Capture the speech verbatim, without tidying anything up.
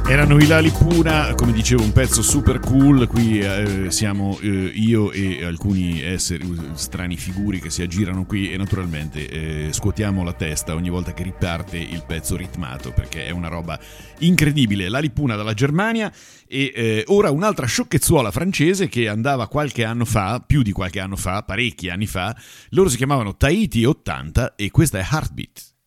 Erano i Lalipuna, come dicevo, un pezzo super cool. Qui eh, siamo eh, io e alcuni esseri, strani figuri che si aggirano qui e naturalmente eh, scuotiamo la testa ogni volta che riparte il pezzo ritmato, perché è una roba incredibile. Lalipuna dalla Germania. E eh, ora un'altra sciocchezzuola francese che andava qualche anno fa, più di qualche anno fa, parecchi anni fa. Loro si chiamavano Tahiti ottanta e questa è Heartbeat.